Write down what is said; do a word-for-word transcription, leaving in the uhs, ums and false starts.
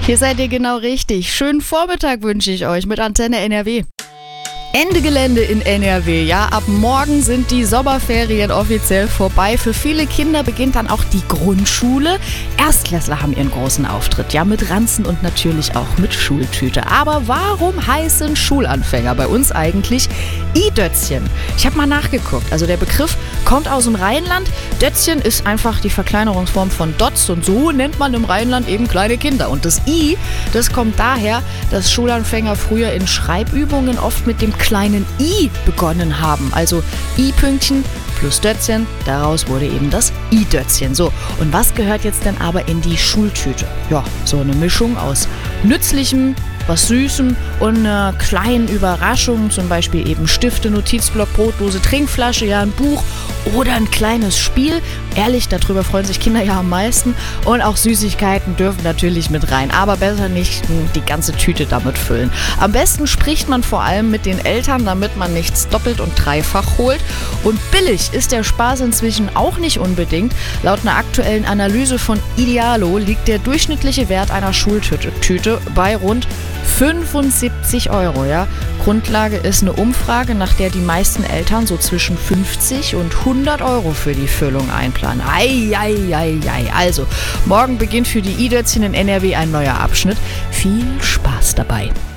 Hier seid ihr genau richtig. Schönen Vormittag wünsche ich euch mit Antenne N R W. Ende Gelände in N R W, ja. Ab morgen sind die Sommerferien offiziell vorbei. Für viele Kinder beginnt dann auch die Grundschule. Erstklässler haben ihren großen Auftritt, ja, mit Ranzen und natürlich auch mit Schultüte. Aber warum heißen Schulanfänger bei uns eigentlich I-Dötzchen? Ich habe mal nachgeguckt. Also der Begriff kommt aus dem Rheinland. Dötzchen ist einfach die Verkleinerungsform von Dotz und so nennt man im Rheinland eben kleine Kinder. Und das I, das kommt daher, dass Schulanfänger früher in Schreibübungen oft mit dem kleinen I begonnen haben. Also I-Pünktchen plus Dötzchen, daraus wurde eben das I-Dötzchen. So, und was gehört jetzt denn aber in die Schultüte? Ja, so eine Mischung aus Nützlichem, was Süßem und einer kleinen Überraschung, zum Beispiel eben Stifte, Notizblock, Brotdose, Trinkflasche, ja ein Buch oder ein kleines Spiel. Ehrlich, darüber freuen sich Kinder ja am meisten. Und auch Süßigkeiten dürfen natürlich mit rein, aber besser nicht die ganze Tüte damit füllen. Am besten spricht man vor allem mit den Eltern, damit man nichts doppelt und dreifach holt. Und billig ist der Spaß inzwischen auch nicht unbedingt. Laut einer aktuellen Analyse von Idealo liegt der durchschnittliche Wert einer Schultüte Tüte bei rund fünfundsiebzig Euro, ja. Grundlage ist eine Umfrage, nach der die meisten Eltern so zwischen fünfzig und hundert Euro für die Füllung einplanen. Ei, ei, ei, ei. Also, morgen beginnt für die I-Dötzchen in N R W ein neuer Abschnitt. Viel Spaß dabei.